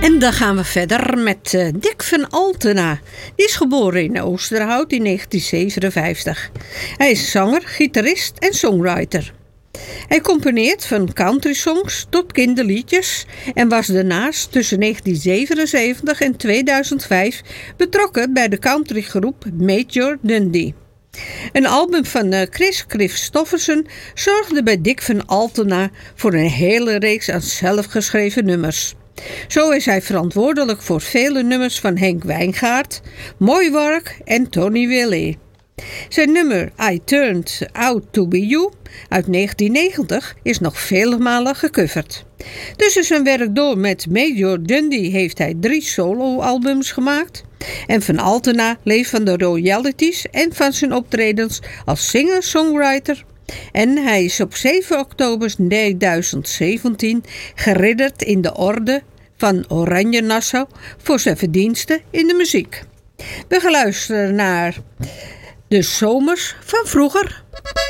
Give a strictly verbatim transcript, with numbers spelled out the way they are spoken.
En dan gaan we verder met uh, Dick van Altena. Die is geboren in Oosterhout in negentien zevenenvijftig. Hij is zanger, gitarist en songwriter. Hij componeert van country songs tot kinderliedjes en was daarnaast tussen negentien zevenenzeventig en tweeduizend vijf betrokken bij de countrygroep Major Dundee. Een album van uh, Chris Christofferson zorgde bij Dick van Altena voor een hele reeks aan zelfgeschreven nummers. Zo is hij verantwoordelijk voor vele nummers van Henk Wijngaard, Mooi Werk en Tony Willie. Zijn nummer I Turned Out To Be You uit negentien negentig is nog vele malen gecoverd. Tussen zijn werk door met Major Dundee heeft hij drie soloalbums gemaakt. En Van Altena leeft van de royalties en van zijn optredens als singer-songwriter. En hij is op zeven oktober tweeduizend zeventien geridderd in de orde van Oranje Nassau voor zijn verdiensten in de muziek. We gaan luisteren naar De Zomers van Vroeger.